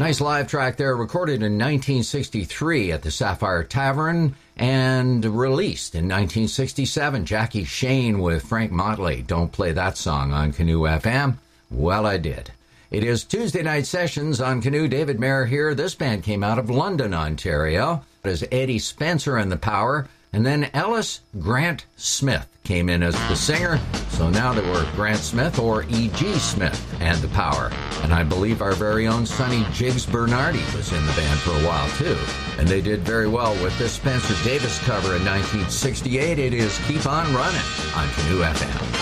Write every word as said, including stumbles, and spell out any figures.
nice live track there, recorded in nineteen sixty-three at the Sapphire Tavern and released in nineteen sixty-seven. Jackie Shane with Frank Motley. Don't play that song on Canoe F M. Well, I did. It is Tuesday Night Sessions on Canoe. David Mayer here. This band came out of London, Ontario. It is Eddie Spencer and the Power. And then Ellis Grant Smith came in as the singer. So now they were Grant Smith or E G. Smith and the Power. And I believe our very own Sonny Jigs Bernardi was in the band for a while, too. And they did very well with this Spencer Davis cover in nineteen sixty-eight. It is Keep On Running on Canoe F M.